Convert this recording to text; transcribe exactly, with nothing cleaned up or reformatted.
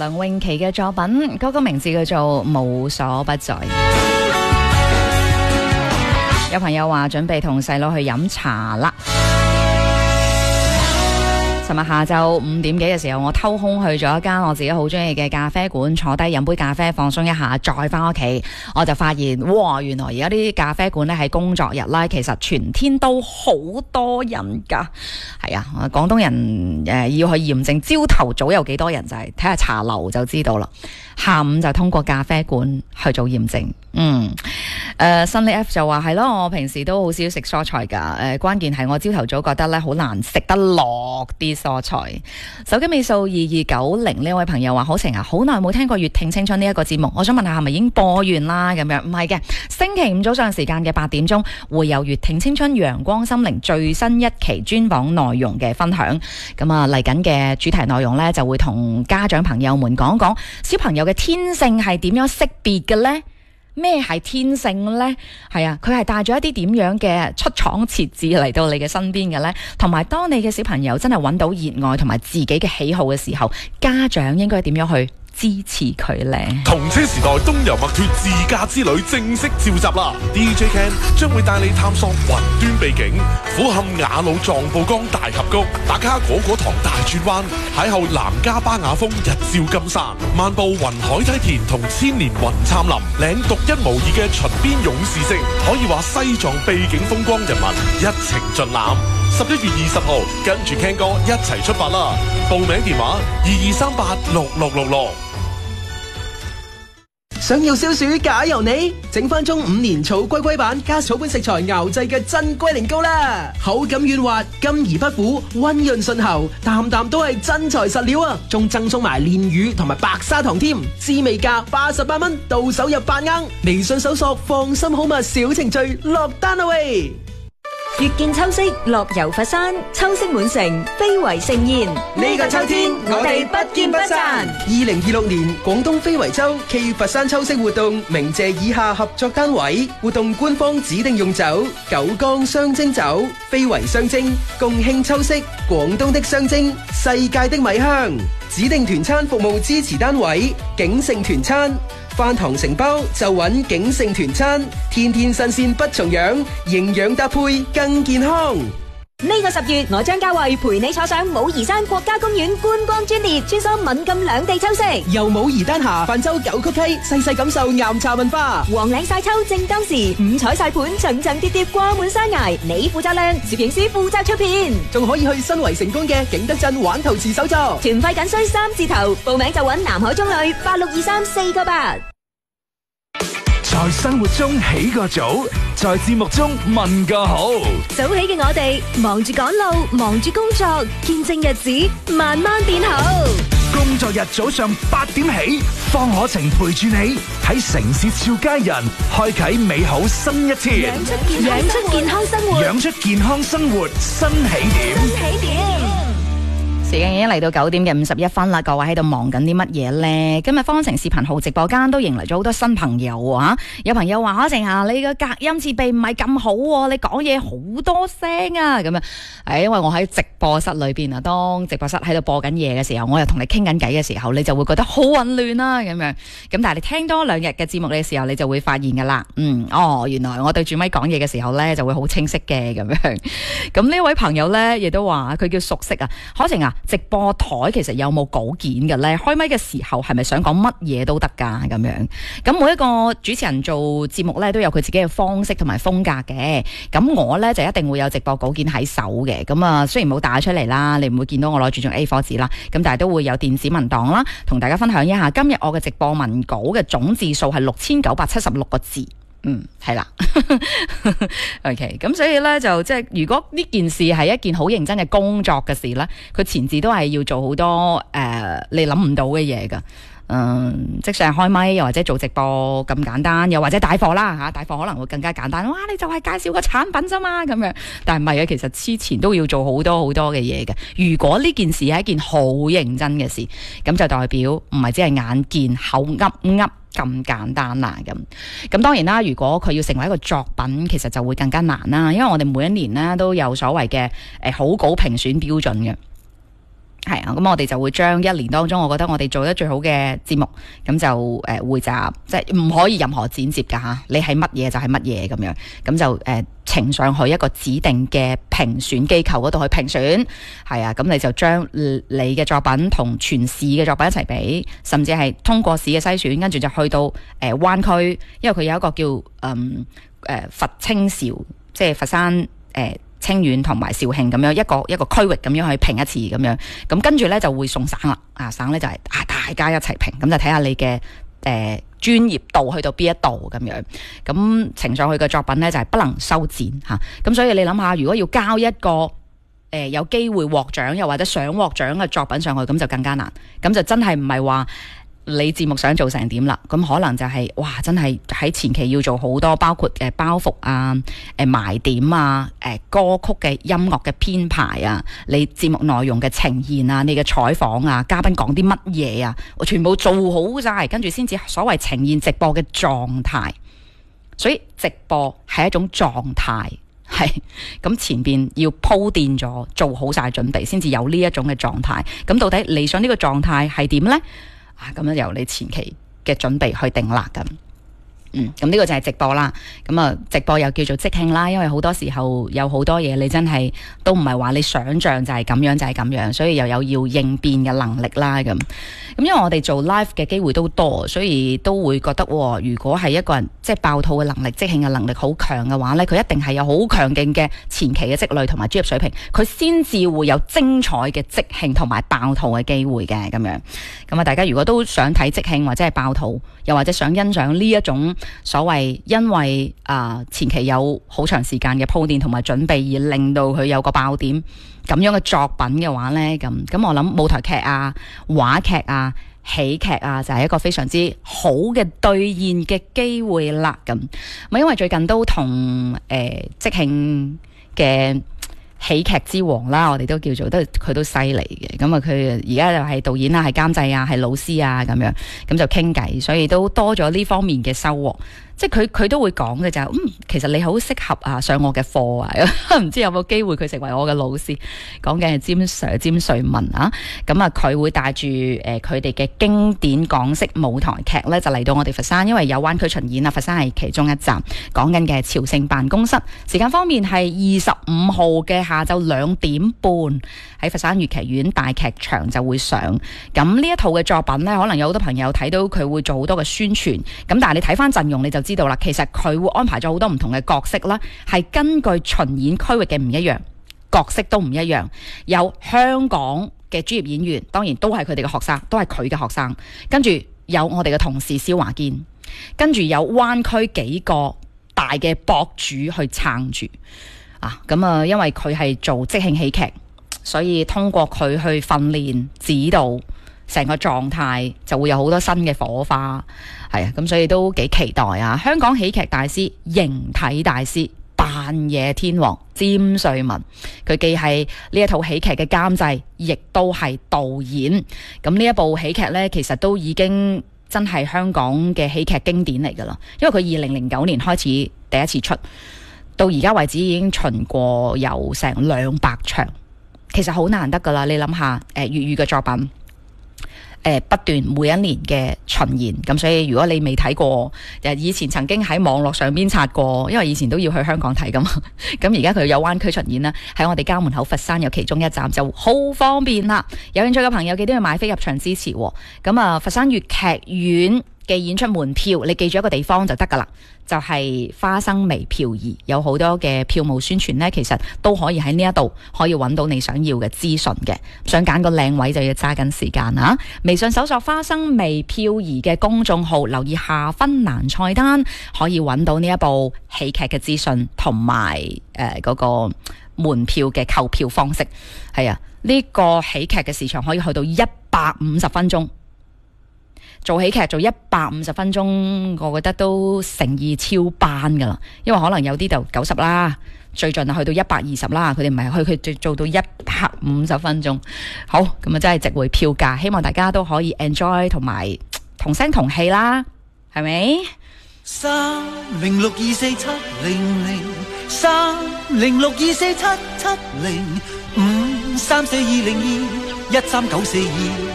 梁詠琪嘅作品，嗰、那個名字叫做《無所不在》。有朋友話準備同細佬去飲茶啦。尋日下晝五點幾嘅時候，我偷空去咗一間我自己好中意嘅咖啡館，坐低飲杯咖啡放鬆一下，再翻屋企，我就發現哇，原來而家啲咖啡館咧係工作日啦，其實全天都好多人噶。係啊，廣東人誒、呃、要去驗證朝頭早有幾多人，就係睇下茶樓就知道啦。下午就通過咖啡館去做驗證。嗯，誒新力 F 就話係咯，我平時都好少食蔬菜噶，誒、呃、關鍵係我朝頭早覺得咧好難食得落啲蔬菜。手機尾數二二九零呢位朋友話：好晴啊，好耐冇聽過《粵聽青春》呢一個節目，我想問下係咪已經播完啦？咁樣唔係嘅，星期五早上時間嘅八點鐘會有《粵聽青春》陽光心靈最新一期專訪內容嘅分享。咁啊嚟緊嘅主題內容呢，就會同家長朋友們講講小朋友嘅天性係點樣識別嘅呢？咩係天性呢？係啊，佢係帶咗一啲點樣嘅出廠設置嚟到你嘅身邊嘅呢？同埋當你嘅小朋友真係揾到熱愛同埋自己嘅喜好嘅時候，家長應該點樣去支持佢呢？ 同車時代東遊麥脱自駕之旅正式召集啦 ！D J Ken 將會帶你探索雲端秘境，俯瞰雅魯藏布江大峽谷，打卡果果堂大轉彎，邂逅南迦巴雅峰日照金山，漫步雲海梯田同千年雲杉林，領獨一無二嘅秦邊勇士色，可以話西藏秘境風光人民一程盡覽。十一月二十號，跟住 Ken 哥一齊出發啦！報名電話二二三八六六六六。 想要消暑假由你，整翻中五年草龜龜版加草本食材熬製嘅真龜苓膏啦，口感軟滑，甘而不苦，溫潤順喉，啖啖都係真材實料啊！仲贈送埋煉乳同埋白砂糖添，滋味價八十八蚊，到手入八盎。微信搜索放心好物小程序落單啦喂！ 月見秋色，樂遊佛山，秋色滿城，非遺盛宴。 呢個秋天，我哋不見不散。二零二六年廣東非遺周暨佛山秋色活動，鳴謝以下合作單位。活動官方指定用酒：九江雙蒸酒、非遺雙蒸，共慶秋色，廣東的雙蒸，世界的米香。指定團餐服務支持單位：景盛團餐。飯堂承包就揾景盛團餐，天天新鮮不重樣，營養搭配更健康。 呢個十月，我將嘉慧陪你坐上武夷山國家公園觀光專列，穿梭閩贛兩地秋色， 由武夷丹霞泛舟九曲溪，細細感受岩茶文化。 黃嶺曬秋正當時，五彩曬盤層層疊疊掛滿山崖，你負責靚，攝影師負責出片， 仲可以去新圍成功嘅景德鎮玩陶瓷手作。 團費僅需三字頭，報名就揾南海中旅八六二三四個八。 在生活中起個早，在節目中問個好。 早起嘅我哋，忙住趕路，忙住工作，見證日子慢慢變好。 工作日早上八點起，方可晴陪住你喺城市俏佳人，開啟美好新一天。 養出健養出健康生活， 養出健康生活新起點。 新起點。 時間已經嚟到九點嘅五十一分啦，各位喺度忙緊啲乜嘢呢？今日方程視頻號直播間都迎嚟咗好多新朋友啊！有朋友話：可晴啊，你個隔音設備唔係咁好喎，你講嘢好多聲啊！咁樣，誒，因為我喺直播室裏邊啊，當直播室喺度播緊嘢嘅時候，我又同你傾緊偈嘅時候，你就會覺得好混亂啦，咁樣。咁但係你聽多兩日嘅節目嘅時候，你就會發現噶啦，嗯，哦，原來我對住咪講嘢嘅時候呢，就會好清晰嘅咁樣。咁呢位朋友呢，亦都話佢叫熟悉啊，可晴啊。直播台其實有冇稿件嘅咧？開咪嘅時候係咪想講乜嘢都得噶咁樣？咁每一個主持人做節目咧都有佢自己嘅方式同埋風格嘅。咁我咧就一定會有直播稿件喺手嘅。咁啊，雖然冇打出嚟啦，你唔會見到我攞住張 A 四 紙啦。咁但係都會有電子文檔啦，同大家分享一下。今日我嘅直播文稿嘅總字數係六千九百七十六個字。嗯，係啦，OK，咁所以咧就即係如果呢件事係一件好認真嘅工作嘅事咧，佢前置都係要做好多誒、呃、你諗唔到嘅嘢噶，嗯，即係開咪又或者做直播咁簡單，又或者帶貨啦吓，帶貨可能會更加簡單，哇，你就係介紹個產品啫嘛咁樣，但係唔係啊，其實之前都要做好多好多嘅嘢嘅。如果呢件事係一件好認真嘅事，咁就代表唔係只係眼見口噏噏咁簡單啦，咁咁當然啦，如果佢要成為一個作品，其實就會更加難啦，因為我哋每一年呢都有所謂嘅誒好稿評選標準嘅。 係啊，咁我哋就會將一年當中，我覺得我哋做得最好嘅節目，咁就誒匯集，即係唔可以任何剪接噶吓，你係乜嘢就係乜嘢咁樣，咁就誒呈上去一個指定嘅評選機構嗰度去評選，係啊，咁你就將你嘅作品同全市嘅作品一齊比，甚至係通過市嘅篩選，跟住就去到誒灣區，因為佢有一個叫嗯誒、呃、佛清兆，即係佛山誒。呃清遠同埋肇慶咁樣一個一個區域咁樣去評一次咁樣，咁跟住咧就會送省啦，啊省咧就係、是、啊大家一齊評，咁就睇下你嘅誒專業度去到邊一度咁樣，咁呈上去嘅作品咧就係、是、不能修剪吓，咁、啊、所以你諗下，如果要交一個誒、呃、有機會獲獎又或者想獲獎嘅作品上去，咁就更加難，咁就真係唔係話。你節目想做成點啦？咁可能就係、是、哇，真係喺前期要做好多，包括誒包袱啊、誒埋點啊、誒歌曲嘅音樂嘅編排啊、你節目內容嘅呈現啊、你嘅採訪啊、嘉賓講啲乜嘢啊，我全部做好晒，跟住先至所謂呈現直播嘅狀態。所以直播係一種狀態，係咁前邊要鋪墊咗，做好晒準備，先至有呢一種嘅狀態。咁到底理想呢個狀態係點呢？啊，咁樣由你前期嘅準備去定啦咁。嗯，咁呢個就係直播啦。咁啊，直播又叫做即興啦，因為好多時候有好多嘢你真係都唔係話你想象就係咁樣就係咁樣，所以又有要應變嘅能力啦咁。咁因為我哋做 live 嘅機會都多，所以都會覺得，如果係一個人即係爆肚嘅能力、即興嘅能力好強嘅話呢，佢一定係有好強勁嘅前期嘅積累同埋專業水平，佢先至會有精彩嘅即興同埋爆肚嘅機會嘅咁樣。咁啊，大家如果都想睇即興或者係爆肚，又或者想欣賞呢一種所謂因為啊、呃、前期有好長時間嘅鋪墊同埋準備而令到佢有個爆點咁樣嘅作品嘅話呢，咁咁我諗舞台劇啊、話劇啊、喜劇啊就係、是、一個非常之好嘅兌現嘅機會啦。咁咪因為最近都同誒、呃、即興嘅喜劇之王啦，我哋都叫做都佢都犀利嘅。咁啊，佢而家就係導演啊，係監製啊，係老師啊咁樣，咁就傾偈，所以都多咗呢方面嘅收穫。即係佢佢都會講嘅就係，嗯，其實你好適合啊上我嘅課啊，唔知有冇機會佢成為我嘅老師。講嘅係詹 Sir 詹瑞文啊，咁啊佢會帶住誒佢哋嘅經典港式舞台劇咧，就嚟到我哋佛山，因為有灣區巡演啊，佛山係其中一站。講緊嘅係朝聖辦公室，時間方面係二十五號嘅下晝兩點半喺佛山粵劇院大劇場就會上。咁呢一套嘅作品呢，可能有好多朋友睇到佢會做好多嘅宣傳，咁但係你睇翻陣容你就知道啦，其實佢會安排咗好多唔同嘅角色啦，係根據巡演區域嘅唔一樣，角色都唔一樣。有香港嘅專業演員，當然都係佢哋嘅學生，都係佢嘅學生。跟住有我哋嘅同事蕭華堅，跟住有灣區幾個大嘅博主去撐住啊。咁啊，因為佢係做即興喜劇，所以通過佢去訓練指導。成個狀態就會有好多新嘅火花，係啊，咁所以都幾期待啊！香港喜劇大師、形體大師、扮嘢天王詹瑞文，佢既係呢一套喜劇嘅監製，亦都係導演。咁呢一部喜劇呢，其實都已經真係香港嘅喜劇經典嚟㗎啦。因為佢二零零九年開始第一次出，到而家為止已經巡過有成兩百場，其實好難得㗎啦。你諗下，誒粵語嘅作品。誒不斷每一年嘅巡演，咁所以如果你未睇過，以前曾經喺網絡上邊刷過，因為以前都要去香港睇㗎嘛，咁而家佢有灣區巡演啦，喺我哋家門口佛山有其中一站就好方便啦。有興趣嘅朋友記得要買飛入場支持喎。咁啊，佛山粵劇院嘅演出門票，你記住一個地方就得㗎啦，就係、是、花生微票儀，有好多嘅票務宣傳呢，其實都可以喺呢一度可以揾到你想要嘅資訊嘅。想揀個靚位就要揸緊時間啊！微信搜索花生微票儀嘅公眾號，留意下分欄菜單，可以揾到呢一部喜劇嘅資訊同埋誒嗰個門票嘅購票方式。係啊，呢、這個喜劇嘅時長可以去到一百五十分鐘。做喜劇做一百五十分鐘，我覺得都誠意超班噶啦，因為可能有啲就九十啦，最盡啊去到一百二十啦，佢哋唔係去佢做到一百五十分鐘。好，咁啊真係值回票價，希望大家都可以 enjoy 同埋同聲同氣啦，係咪？ 三零六二四七零零三零六二四七七零五三四二零二。 一三九四二。